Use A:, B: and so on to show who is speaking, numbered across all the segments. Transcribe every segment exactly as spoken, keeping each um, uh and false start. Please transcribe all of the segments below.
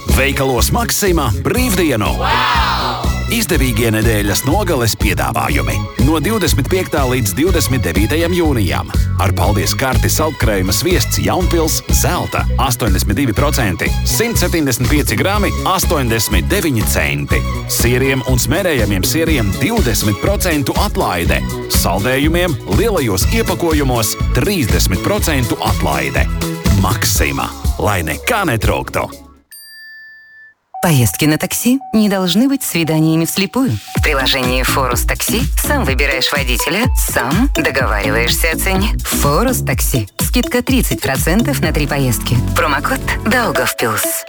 A: Veikalos Maxima brīvdienu! Wow! Izdevīgie nedēļas nogales piedāvājumi no divdesmit piektā līdz divdesmit devītajam jūnijam. Ar paldies karti saldkrējuma sviests Jaunpils zelta astoņdesmit divi procenti, simt septiņdesmit pieci grami, astoņdesmit deviņi centi. Sieriem un smērējamiem sieriem divdesmit procentu atlaide. Saldējumiem lielajos iepakojumos trīsdesmit procentu atlaide. Maxima, lai nekā netrūktu.
B: Поездки на такси не должны быть свиданиями вслепую. В приложении «Форус Такси» сам выбираешь водителя, сам договариваешься о цене. «Форус Такси». Скидка тридцать процентов на три поездки. Промокод «Даугавпилс».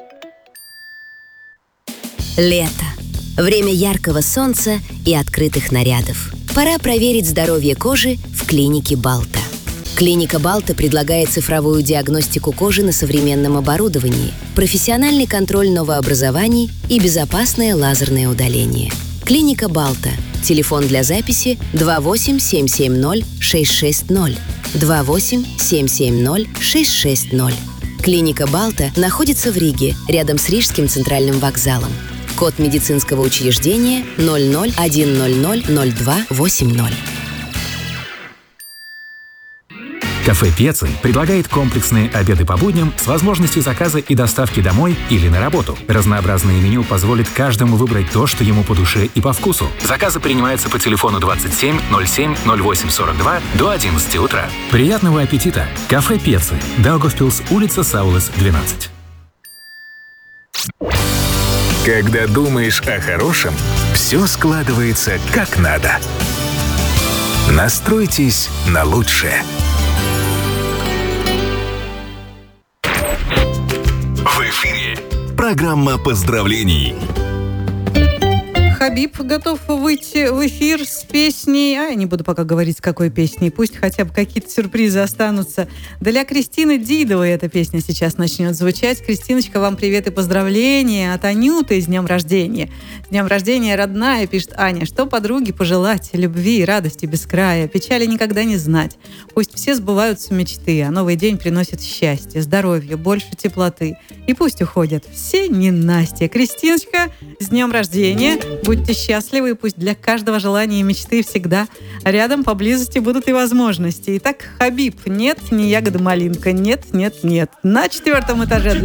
C: Лето. Время яркого солнца и открытых нарядов. Пора проверить здоровье кожи в клинике «Балта». Клиника «Балта» предлагает цифровую диагностику кожи на современном оборудовании, профессиональный контроль новообразований и безопасное лазерное удаление. Клиника «Балта». Телефон для записи два восемь семь семь ноль шесть шесть ноль. два восемь семь семь ноль шесть шесть ноль. Клиника «Балта» находится в Риге, рядом с Рижским центральным вокзалом. Код медицинского учреждения ноль ноль один ноль ноль ноль два восемь ноль.
D: Кафе «Пецци» предлагает комплексные обеды по будням с возможностью заказа и доставки домой или на работу. Разнообразное меню позволит каждому выбрать то, что ему по душе и по вкусу. Заказы принимаются по телефону двадцать семь ноль семь ноль восемь сорок два до одиннадцати утра. Приятного аппетита! Кафе «Пецци», Даугавпилс, улица Саулес, двенадцать.
E: Когда думаешь о хорошем, все складывается как надо. Настройтесь на лучшее. В эфире программа поздравлений.
F: Хабиб готов выйти в эфир с песней, а я не буду пока говорить, с какой песней, пусть хотя бы какие-то сюрпризы останутся. Для Кристины Дидовой эта песня сейчас начнет звучать. Кристиночка, вам привет и поздравления от Анюты с днем рождения. С днем рождения, родная, пишет Аня, что подруге пожелать? Любви и радости без края, печали никогда не знать. Пусть все сбываются мечты, а новый день приносит счастье, здоровье, больше теплоты. И пусть уходят все ненастья. Кристиночка, с днем рождения! Будьте счастливы, и пусть для каждого желания и мечты всегда рядом, поблизости будут и возможности. Итак, Хабиб, нет, не ягода малинка, нет, нет, нет. На четвертом этаже